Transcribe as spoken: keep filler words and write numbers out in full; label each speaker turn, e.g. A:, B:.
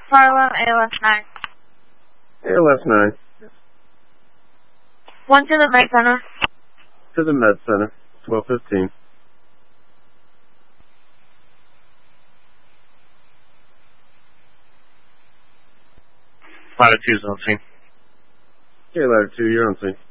A: Harlem, A L S nine.
B: A L S nine.
A: One to the Med Center.
B: To the Med Center, twelve fifteen.
C: Latitude's on scene.
B: Okay, Ladder two, you're on scene.